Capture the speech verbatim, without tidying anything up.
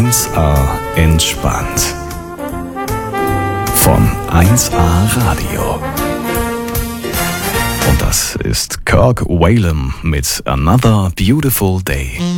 eins A entspannt. Von eins A Radio. Und das ist Kirk Whalum mit Another Beautiful Day.